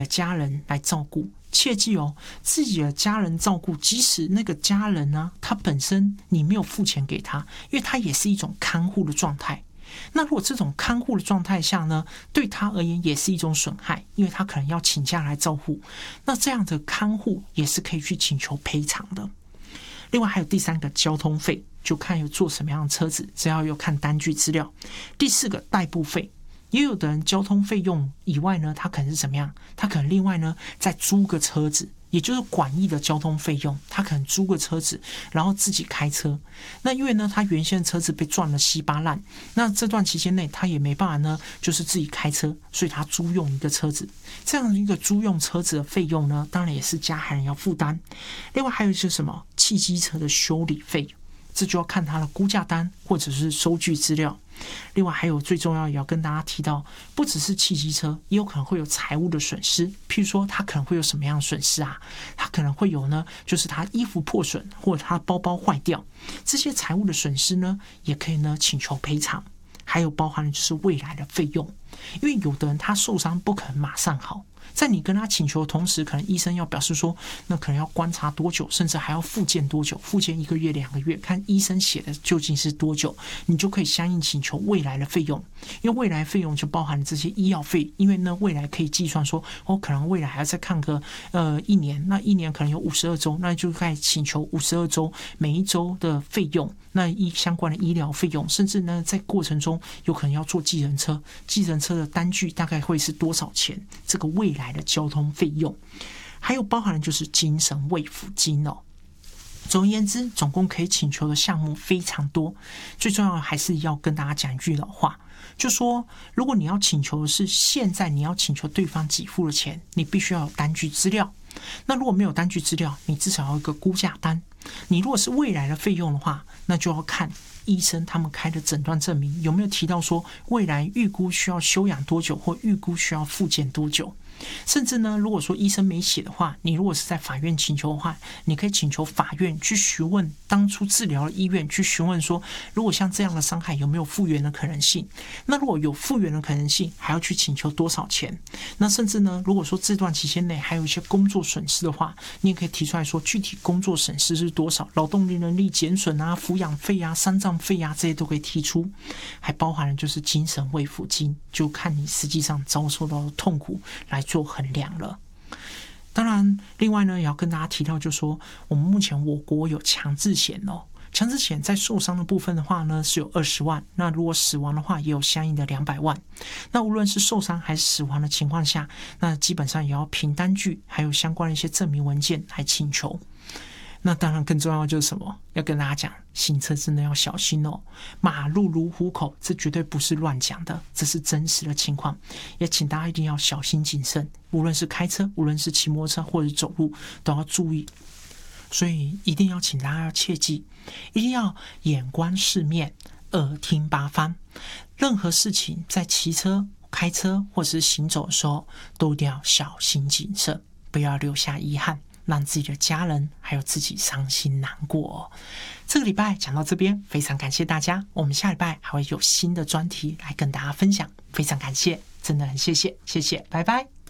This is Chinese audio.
家人来照顾。切记哦，自己的家人照顾，即使那个家人呢，他本身你没有付钱给他，因为他也是一种看护的状态。那如果这种看护的状态下呢，对他而言也是一种损害，因为他可能要请假来照护，那这样的看护也是可以去请求赔偿的。另外还有第三个交通费，就看有坐什么样的车子，只要有看单据资料。第四个代步费，也有的人交通费用以外呢，他可能是怎么样？他可能另外呢再租个车子，也就是管役的交通费用，他可能租个车子，然后自己开车。那因为呢，他原先的车子被撞了稀巴烂，那这段期间内他也没办法呢，就是自己开车，所以他租用一个车子。这样一个租用车子的费用呢，当然也是加害人要负担。另外还有就是什么汽机车的修理费，这就要看他的估价单或者是收据资料。另外还有最重要也要跟大家提到，不只是汽机车，也有可能会有财务的损失。譬如说他可能会有什么样的损失啊？他可能会有呢，就是他衣服破损或者他包包坏掉，这些财务的损失呢，也可以呢请求赔偿。还有包含的就是未来的费用，因为有的人他受伤不可能马上好，在你跟他请求的同时，可能医生要表示说，那可能要观察多久，甚至还要复健多久，复健1个月、2个月，看医生写的究竟是多久，你就可以相应请求未来的费用。因为未来费用就包含这些医药费，因为呢未来可以计算说，可能未来还要再看个1年，那1年可能有52周，那就可以请求52周每一周的费用，那相关的医疗费用，甚至呢在过程中有可能要坐计程车，计程车的单据大概会是多少钱，这个未来的交通费用。还有包含的就是精神慰抚金哦。总而言之，总共可以请求的项目非常多，最重要的还是要跟大家讲一句老话，就说如果你要请求的是现在你要请求对方给付的钱，你必须要有单据资料。那如果没有单据资料，你至少要有一个估价单。你如果是未来的费用的话，那就要看医生他们开的诊断证明有没有提到说未来预估需要休养多久，或预估需要复健多久。甚至呢，如果说医生没写的话，你如果是在法院请求的话，你可以请求法院去询问当初治疗的医院，去询问说，如果像这样的伤害有没有复原的可能性？那如果有复原的可能性，还要去请求多少钱？那甚至呢，如果说这段期间内还有一些工作损失的话，你也可以提出来说，具体工作损失是多少，劳动力能力减损啊、抚养费啊、丧葬费啊，这些都可以提出。还包含了就是精神慰抚金，就看你实际上遭受到的痛苦来做衡量了。当然另外呢也要跟大家提到，就是说我们目前我国有强制险哦，强制险在受伤的部分的话呢是有20万，那如果死亡的话也有相应的200万。那无论是受伤还是死亡的情况下，那基本上也要凭单据还有相关的一些证明文件来请求。那当然更重要的就是什么，要跟大家讲，行车真的要小心哦，马路如虎口，这绝对不是乱讲的，这是真实的情况，也请大家一定要小心谨慎，无论是开车，无论是骑摩托车或者是走路，都要注意。所以一定要请大家要切记，一定要眼观四面，耳听八方，任何事情在骑车、开车或者是行走的时候，都一定要小心谨慎，不要留下遗憾，让自己的家人还有自己伤心难过哦。这个礼拜讲到这边，非常感谢大家，我们下礼拜还会有新的专题来跟大家分享，非常感谢，真的很谢谢，拜拜。